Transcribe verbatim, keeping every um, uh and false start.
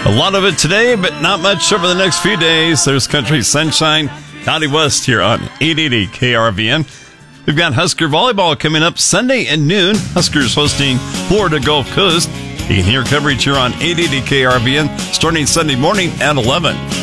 A lot of it today, but not much over the next few days. There's country sunshine, County West here on eight eighty K R V N. We've got Husker volleyball coming up Sunday at noon. Huskers hosting Florida Gulf Coast. You can hear coverage here on eight eighty K R V N starting Sunday morning at eleven.